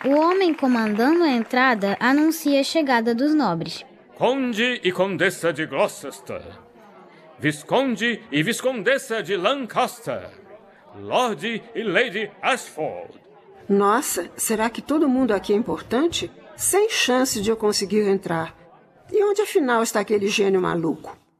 O homem comandando a entrada anuncia a chegada dos nobres. Conde e Condessa de Gloucester, Visconde e Viscondessa de Lancaster, Lord e Lady Ashford. Nossa, será que todo mundo aqui é importante? Sem chance de eu conseguir entrar. E onde afinal está aquele gênio maluco?